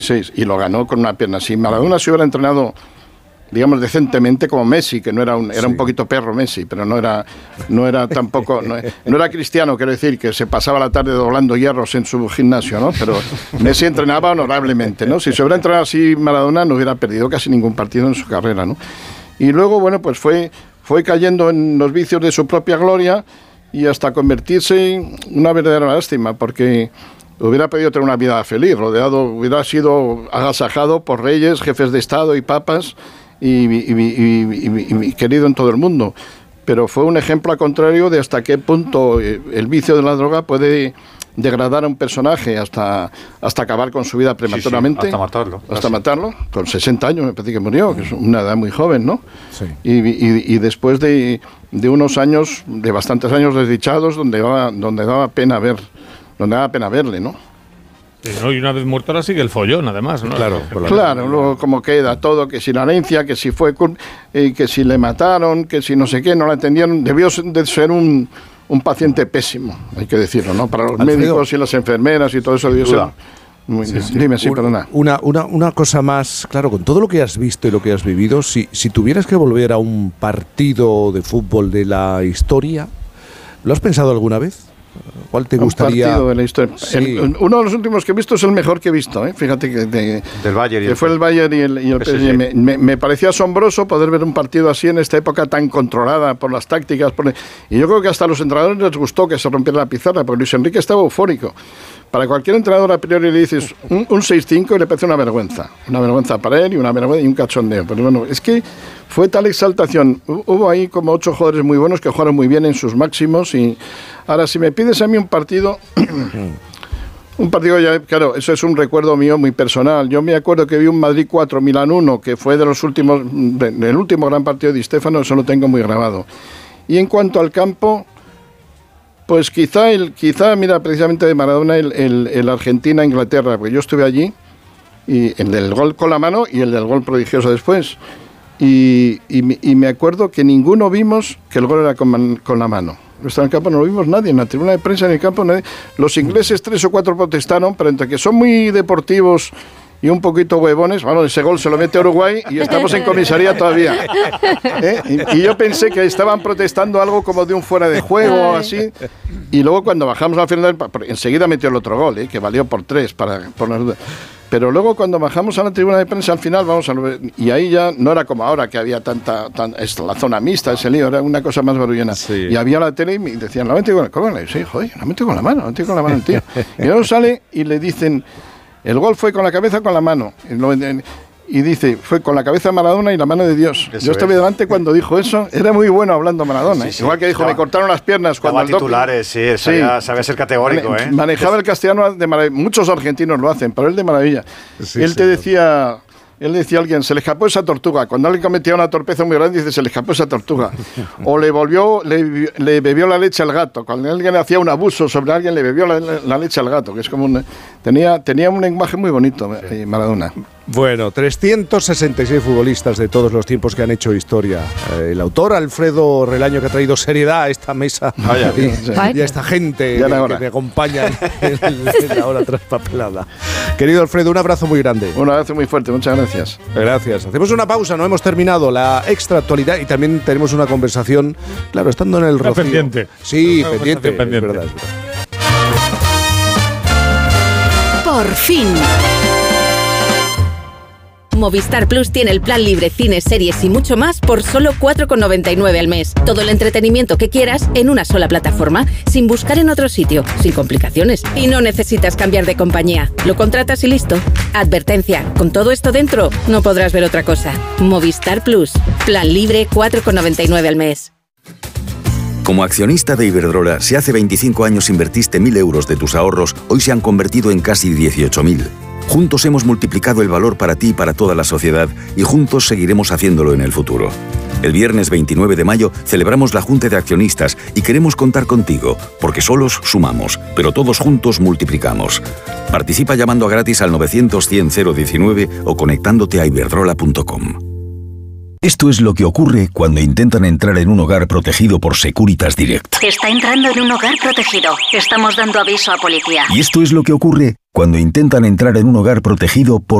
y lo ganó con una pierna. Si Maradona se hubiera entrenado, digamos, decentemente como Messi, que no era un poquito perro Messi, pero no era tampoco, no era Cristiano, quiero decir, que se pasaba la tarde doblando hierros en su gimnasio, ¿no? Pero Messi entrenaba honorablemente, ¿no? Si se hubiera entrenado así Maradona, no hubiera perdido casi ningún partido en su carrera, ¿no? Y luego, bueno, pues fue cayendo en los vicios de su propia gloria y hasta convertirse en una verdadera lástima, porque hubiera podido tener una vida feliz, hubiera sido agasajado por reyes, jefes de Estado y papas y querido en todo el mundo. Pero fue un ejemplo al contrario de hasta qué punto el vicio de la droga puede degradar a un personaje hasta acabar con su vida prematuramente. Sí, hasta matarlo. Con 60 años me parece que murió, que es una edad muy joven, ¿no? Sí. Y después de unos años, de bastantes años desdichados, donde daba pena verle, ¿no? Y una vez muerto ahora sigue el follón, además, ¿no? Claro, luego como queda todo, que si la herencia, que si fue que si le mataron, que si no sé qué, no la atendieron. Debió de ser un paciente pésimo, hay que decirlo, ¿no? Para los médicos y las enfermeras y todo eso debió ser. Dime, perdona. Una cosa más, claro, con todo lo que has visto y lo que has vivido, si tuvieras que volver a un partido de fútbol de la historia, ¿lo has pensado alguna vez? ¿Cuál te gustaría? Un partido de la historia. Sí. Uno de los últimos que he visto es el mejor que he visto, ¿eh? Fíjate que del Bayern que fue el Bayern y el PSG. Me parecía asombroso poder ver un partido así en esta época tan controlada por las tácticas. Y yo creo que hasta a los entrenadores les gustó que se rompiera la pizarra, porque Luis Enrique estaba eufórico. Para cualquier entrenador a priori le dices un 6-5 y le parece una vergüenza. Una vergüenza para él y una vergüenza y un cachondeo. Pero bueno, es que fue tal exaltación. Hubo ahí como 8 jugadores muy buenos que jugaron muy bien en sus máximos. Y ahora, si me pides a mí un partido ya, claro, eso es un recuerdo mío muy personal. Yo me acuerdo que vi un Madrid 4, Milán 1, que fue de los últimos, del último gran partido de Di Stéfano, eso lo tengo muy grabado. Y en cuanto al campo, pues quizá, mira, precisamente de Maradona, el Argentina-Inglaterra, porque yo estuve allí, y el del gol con la mano y el del gol prodigioso después. Y me acuerdo que ninguno vimos que el gol era con la mano. En el campo no lo vimos nadie, en la tribuna de prensa, en el campo nadie. Los ingleses 3 o 4 protestaron, pero entre que son muy deportivos y un poquito huevones, bueno, ese gol se lo mete a Uruguay y estamos en comisaría todavía. Y yo pensé que estaban protestando algo como de un fuera de juego o así. Y luego cuando bajamos al final, enseguida metió el otro gol, que valió por 3, por las dudas. Pero luego cuando bajamos a la tribuna de prensa al final, y ahí ya no era como ahora que había la zona mixta, ese lío, era una cosa más barullena. Sí. Y había la tele y me decían, la mete con la mano. Sí, joder, la mete con la mano el tío. Y luego sale y le dicen, el gol fue con la cabeza o con la mano. Y dice, fue con la cabeza de Maradona y la mano de Dios. Eso yo estaba delante cuando dijo eso. Era muy bueno hablando Maradona. Sí. Igual que dijo, me cortaron las piernas cuando el titulares, sabía ser categórico. Manejaba el castellano de maravilla. Muchos argentinos lo hacen, pero él de maravilla. Sí, él decía a alguien, se le escapó esa tortuga. Cuando alguien cometía una torpeza muy grande, dice, se le escapó esa tortuga. O le bebió la leche al gato. Cuando alguien hacía un abuso sobre alguien, le bebió la leche al gato, que es como tenía un lenguaje muy bonito, Maradona. Bueno, 366 futbolistas de todos los tiempos que han hecho historia. El autor, Alfredo Relaño, que ha traído seriedad a esta mesa y a esta gente que me acompaña en la hora traspapelada. Querido Alfredo, un abrazo muy grande. Un abrazo muy fuerte, muchas gracias. Gracias. Hacemos una pausa, no hemos terminado la extra actualidad y también tenemos una conversación, claro, estando en el Rocío. Pendiente. Sí, pendiente. Es verdad. Por fin. Movistar Plus tiene el plan libre, cines, series y mucho más por solo 4,99 al mes. Todo el entretenimiento que quieras en una sola plataforma, sin buscar en otro sitio, sin complicaciones. Y no necesitas cambiar de compañía. Lo contratas y listo. Advertencia, con todo esto dentro, no podrás ver otra cosa. Movistar Plus. Plan libre, 4,99 al mes. Como accionista de Iberdrola, si hace 25 años invertiste 1.000 euros de tus ahorros, hoy se han convertido en casi 18.000. Juntos hemos multiplicado el valor para ti y para toda la sociedad y juntos seguiremos haciéndolo en el futuro. El viernes 29 de mayo celebramos la Junta de Accionistas y queremos contar contigo, porque solos sumamos, pero todos juntos multiplicamos. Participa llamando gratis al 900-100-019 o conectándote a iberdrola.com. Esto es lo que ocurre cuando intentan entrar en un hogar protegido por Securitas Direct. Está entrando en un hogar protegido. Estamos dando aviso a policía. Y esto es lo que ocurre cuando intentan entrar en un hogar protegido por